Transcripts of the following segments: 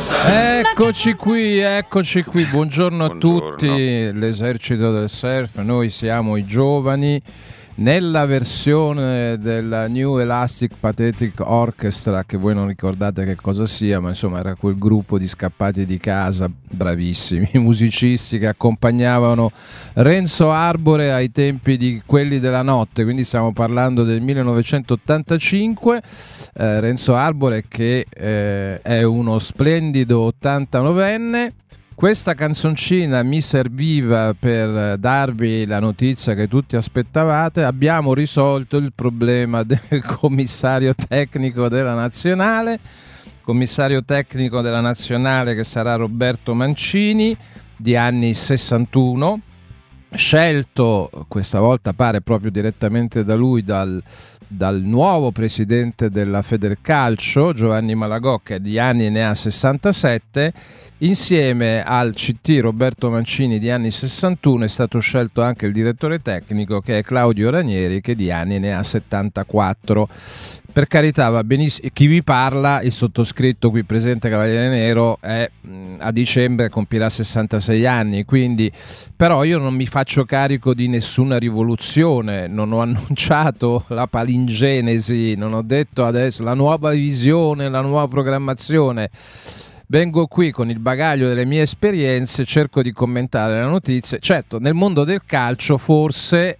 Eccoci qui, buongiorno a tutti, l'esercito del surf, noi siamo i giovani nella versione della New Elastic Pathetic Orchestra, che voi non ricordate che cosa sia, ma insomma era quel gruppo di scappati di casa, bravissimi musicisti che accompagnavano Renzo Arbore ai tempi di Quelli della Notte, quindi stiamo parlando del 1985. Renzo Arbore che è uno splendido 89enne. Questa canzoncina mi serviva per darvi la notizia che tutti aspettavate. Abbiamo risolto il problema del commissario tecnico della nazionale. Commissario tecnico della nazionale che sarà Roberto Mancini, di anni 61, scelto questa volta pare proprio direttamente da lui, dal nuovo presidente della Federcalcio, Giovanni Malagò, che di anni ne ha 67. Insieme al CT Roberto Mancini di anni 61 è stato scelto anche il direttore tecnico, che è Claudio Ranieri, che di anni ne ha 74. Per carità, va benissimo. Chi vi parla, il sottoscritto qui presente, Cavaliere Nero, a dicembre compirà 66 anni, quindi però io non mi faccio carico di nessuna rivoluzione, non ho annunciato la palingenesi, non ho detto adesso la nuova visione, la nuova programmazione. Vengo qui con il bagaglio delle mie esperienze, cerco di commentare la notizia. Certo, nel mondo del calcio forse,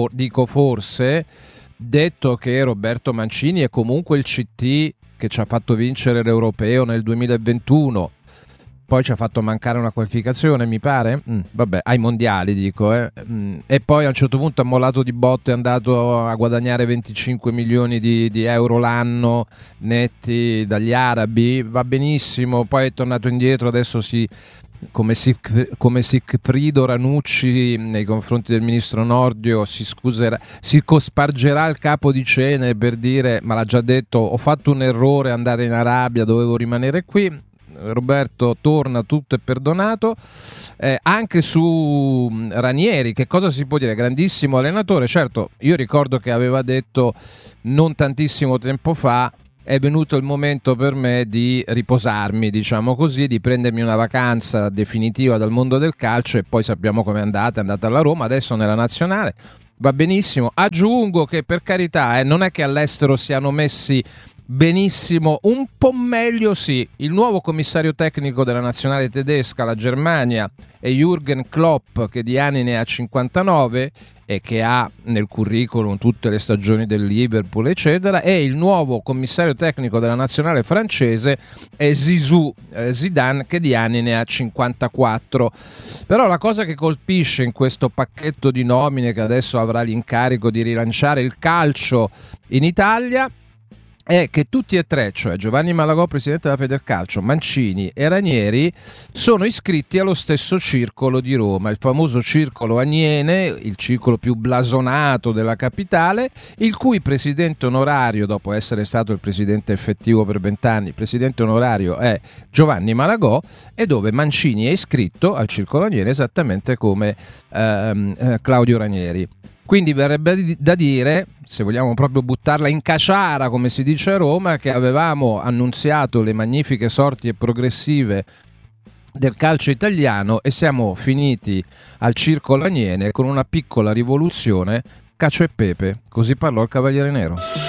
detto che Roberto Mancini è comunque il CT che ci ha fatto vincere l'Europeo nel 2021, poi ci ha fatto mancare una qualificazione, mi pare, ai mondiali dico, e poi a un certo punto ha mollato di botto, è andato a guadagnare 25 milioni di euro l'anno netti dagli arabi, va benissimo, poi è tornato indietro, adesso come Sigfrido Ranucci nei confronti del ministro Nordio si scuserà, si cospargerà il capo di cenere per dire, ma l'ha già detto, ho fatto un errore andare in Arabia, dovevo rimanere qui. Roberto torna, tutto è perdonato. Anche su Ranieri, che cosa si può dire? Grandissimo allenatore, certo, io ricordo che aveva detto non tantissimo tempo fa: è venuto il momento per me di riposarmi, diciamo così, di prendermi una vacanza definitiva dal mondo del calcio, e poi sappiamo com'è andata, è andata alla Roma, adesso nella nazionale, va benissimo. Aggiungo che, per carità, non è che all'estero siano messi benissimo, un po' meglio sì. Il nuovo commissario tecnico della nazionale tedesca, la Germania, è Jürgen Klopp, che di anni ne ha 59 e che ha nel curriculum tutte le stagioni del Liverpool eccetera, e il nuovo commissario tecnico della nazionale francese è Zidane, che di anni ne ha 54. Però la cosa che colpisce in questo pacchetto di nomine, che adesso avrà l'incarico di rilanciare il calcio in Italia, è che tutti e tre, cioè Giovanni Malagò, presidente della Federcalcio, Mancini e Ranieri, sono iscritti allo stesso circolo di Roma, il famoso circolo Aniene, il circolo più blasonato della capitale, il cui presidente onorario, dopo essere stato il presidente effettivo per 20 anni, il presidente onorario è Giovanni Malagò, e dove Mancini è iscritto al circolo Aniene esattamente come Claudio Ranieri. Quindi verrebbe da dire, se vogliamo proprio buttarla in caciara, come si dice a Roma, che avevamo annunziato le magnifiche sorti e progressive del calcio italiano e siamo finiti al circolo Aniene con una piccola rivoluzione cacio e pepe. Così parlò il Cavaliere Nero.